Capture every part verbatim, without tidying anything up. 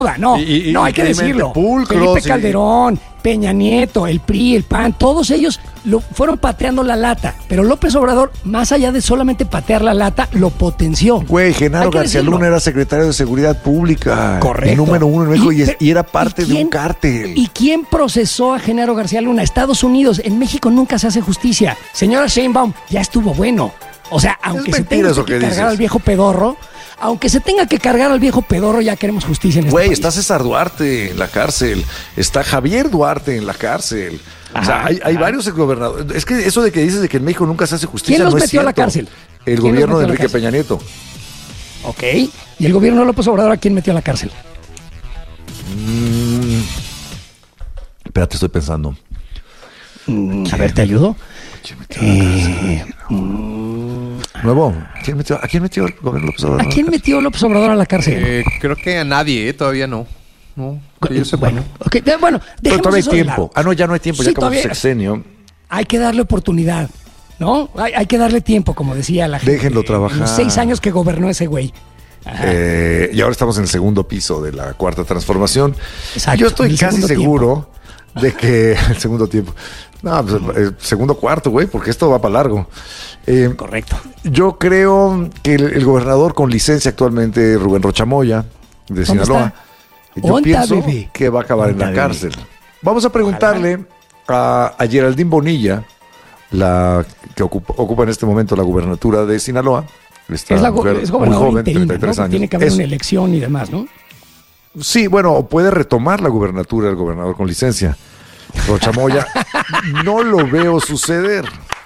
No, y, y, no, hay que decirlo. Pulcros, Felipe Calderón, y... Peña Nieto, el P R I, el P A N, todos ellos lo fueron pateando la lata. Pero López Obrador, más allá de solamente patear la lata, lo potenció. Güey, Genaro García Luna era secretario de Seguridad Pública. Correcto. El número uno en México y, y, y era parte quién, de un cártel. ¿Y quién procesó a Genaro García Luna? Estados Unidos. En México nunca se hace justicia. Señora Sheinbaum, ya estuvo bueno. O sea, aunque se tenga que, que cargar al viejo pedorro, aunque se tenga que cargar al viejo pedorro, ya queremos justicia en este Güey, país. está César Duarte en la cárcel, está Javier Duarte en la cárcel. Ajá, o sea, hay, hay varios exgobernadores. Es que eso de que dices de que en México nunca se hace justicia ¿Quién los no es metió cierto. a la cárcel? El gobierno de Enrique Peña Nieto. Ok. ¿Y el gobierno de López Obrador a quién metió a la cárcel? Mm, espérate, estoy pensando. Mm, a ver, ¿te ayudo? Eh, Nuevo, ¿quién metió, ¿a quién metió el gobierno López Obrador? ¿A quién metió López Obrador a la cárcel? Eh, creo que a nadie, ¿eh? Todavía no. No, que yo sepa. Bueno, okay. bueno, pero todavía hay tiempo. Ah, no, ya no hay tiempo, sí, ya acabó el sexenio. Hay que darle oportunidad, ¿no? Hay, hay que darle tiempo, como decía la gente. Déjenlo trabajar. Los seis años que gobernó ese güey. Eh, y ahora estamos en el segundo piso de la cuarta transformación. Exacto, yo estoy casi seguro tiempo. de que el segundo tiempo. No, pues el segundo cuarto, güey, porque esto va para largo. Eh, Correcto. Yo creo que el, el gobernador con licencia actualmente, Rubén Rochamoya, de Sinaloa, yo Onta, pienso bebé. que va a acabar Onta, en la bebé. cárcel. Vamos a preguntarle a, a Geraldine Bonilla, la que ocupa, ocupa en este momento la gubernatura de Sinaloa. Esta Es, la, mujer es muy gobernadora joven, interina, treinta y tres ¿no? años. Tiene que haber Es- una elección y demás, ¿no? Sí, bueno, o puede retomar la gubernatura el gobernador con licencia. Rochamoya, no lo veo suceder.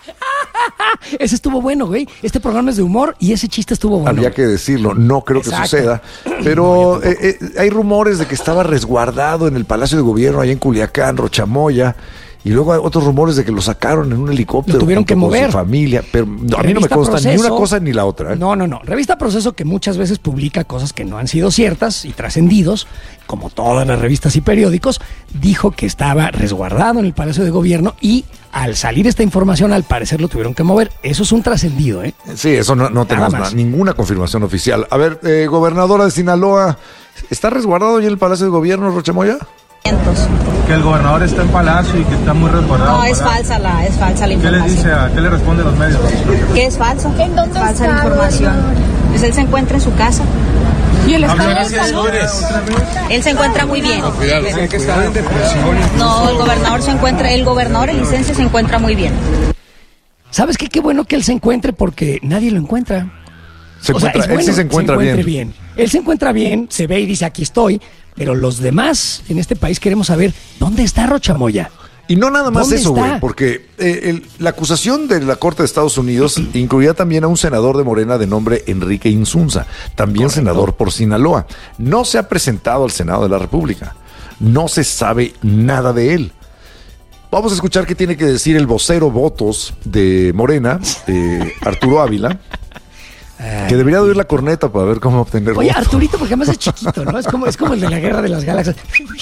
Ese estuvo bueno, güey. Este programa es de humor y ese chiste estuvo bueno. Había que decirlo, no creo que Exacto. suceda. Pero eh, eh, hay rumores de que estaba resguardado en el Palacio de Gobierno allá en Culiacán, Rochamoya. Y luego hay otros rumores de que lo sacaron en un helicóptero. Lo tuvieron junto que con mover. su familia. Pero no, a mí no me Revista consta ni Proceso. una cosa ni la otra. ¿eh? No, no, no. Revista Proceso, que muchas veces publica cosas que no han sido ciertas y trascendidos, como todas las revistas y periódicos, dijo que estaba resguardado en el Palacio de Gobierno y al salir esta información, al parecer lo tuvieron que mover. Eso es un trascendido, ¿eh? Sí, eso no, no tenemos más. na- ninguna confirmación oficial. A ver, eh, gobernadora de Sinaloa, ¿está resguardado ya en el Palacio de Gobierno, Rochamoya? Que el gobernador está en Palacio y que está muy resguardado. No, es ¿verdad? falsa la, es falsa la ¿Qué le información. dice a, qué le responde a los medios? ¿Qué es falso? ¿En dónde Es falsa está, la información. gobernador? Pues él se encuentra en su casa. ¿Y el estado de salud? Él se encuentra muy bien. Dicen que está en depresión. No, el gobernador se encuentra, el gobernador en licencia se encuentra muy bien. ¿Sabes qué? Qué bueno que él se encuentre porque nadie lo encuentra. Se O sea, encuentra, es él bueno sí se encuentra encuentre bien. Él se encuentra bien, se ve y dice, aquí estoy. Pero los demás en este país queremos saber, ¿dónde está Rochamoya? Y no nada más ¿Dónde eso, está? güey, porque eh, el- la acusación de la Corte de Estados Unidos incluía también a un senador de Morena de nombre Enrique Insunza, también Correcto. senador por Sinaloa. No se ha presentado al Senado de la República. No se sabe nada de él. Vamos a escuchar qué tiene que decir el vocero votos de Morena, eh, Arturo Ávila, que debería de oír la corneta para ver cómo obtener Oye, votos. Arturito, porque además es chiquito, ¿no? Es como, es como el de la Guerra de las Galaxias.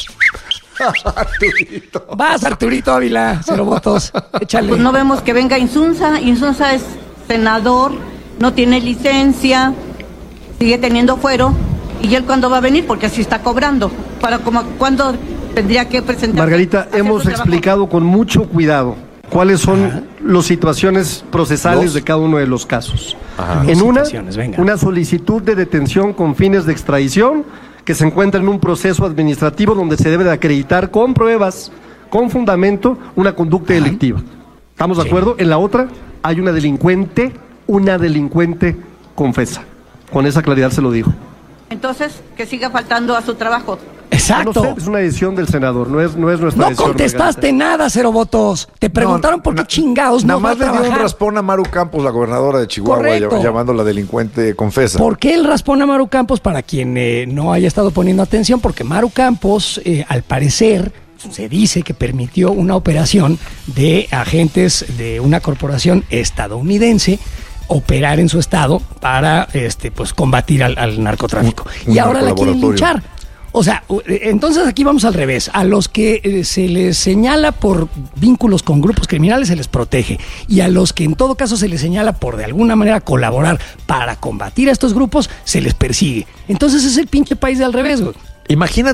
Arturito. Vas, Arturito Ávila, cero votos. Échale. Pues no vemos que venga Insunza. Insunza es senador, no tiene licencia, sigue teniendo fuero. ¿Y él cuándo va a venir? Porque así está cobrando. ¿Para como, cuándo tendría que presentar? Margarita, hacer hemos su trabajo? explicado con mucho cuidado cuáles son las situaciones procesales Los- de cada uno de los casos. Ajá. En Dos una, situaciones, venga. una solicitud de detención con fines de extradición que se encuentra en un proceso administrativo donde se debe de acreditar con pruebas, con fundamento, una conducta delictiva. ¿Estamos de Sí. acuerdo? En la otra hay una delincuente, una delincuente confesa. Con esa claridad se lo digo. Entonces, que siga faltando a su trabajo. Exacto. No sé, es una decisión del senador, no es, no es nuestra No decisión. contestaste nada, cero votos. Te preguntaron por qué na- chingados Nada no va a más le dio un trabajar. raspón a Maru Campos, la gobernadora de Chihuahua, Correcto. llam- llamándola delincuente confesa. ¿Por qué el raspón a Maru Campos? Para quien eh, no haya estado poniendo atención, porque Maru Campos, eh, al parecer, se dice que permitió una operación de agentes de una corporación estadounidense operar en su estado para este pues combatir al, al narcotráfico. Un- y un ahora la quieren narcolaboratorio. linchar. O sea, u- eh, entonces aquí vamos al revés. A los que eh, se les señala por vínculos con grupos criminales se les protege. Y a los que en todo caso se les señala por de alguna manera colaborar para combatir a estos grupos, se les persigue. Entonces es el pinche país de al revés, güey. Imagínate